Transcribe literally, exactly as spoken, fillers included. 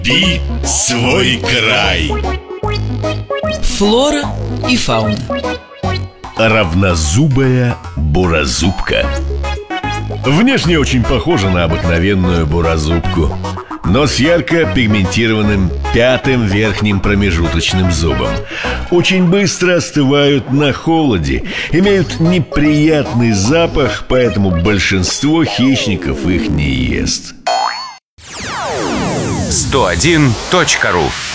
Люби свой край. Флора и фауна. Равнозубая бурозубка. Внешне очень похожа на обыкновенную бурозубку, но с ярко пигментированным пятым верхним промежуточным зубом. Очень быстро остывают на холоде, имеют неприятный запах, поэтому большинство хищников их не ест. сто один точка ру